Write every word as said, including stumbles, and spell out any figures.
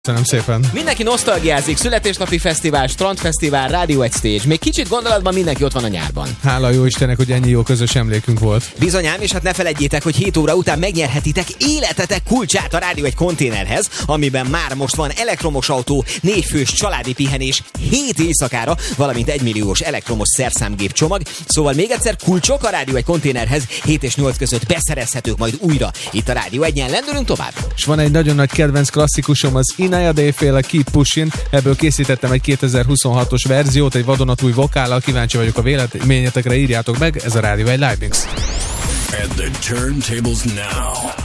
Köszönöm szépen. Mindenki nosztalgiázik, születésnapi fesztivál, strandfesztivál, Rádió egy Stage. Még kicsit gondolatban mindenki ott van a nyárban. Hála jó Istennek, hogy ennyi jó közös emlékünk volt. Bizonyám, és hát ne feledjétek, hogy hét óra után megnyerhetitek életetek kulcsát a Rádió egy konténerhez, amiben már most van elektromos autó, négy fős családi pihenés hét éjszakára, valamint egymilliós elektromos szerszámgép csomag. Szóval még egyszer kulcsok a Rádió egy konténerhez hét és nyolc között beszerezhetők majd újra. Itt a Rádió egyen lendülünk tovább. És van egy nagyon nagy kedvenc klasszikusom, az Inaya Day-féle Keep Pushin'. Ebből készítettem egy kétezer-huszonhatos verziót, egy vadonatúj vokállal. Kíváncsi vagyok a véleményetekre, írjátok meg. Ez a Rádió egy Live Mix. And the turntables now.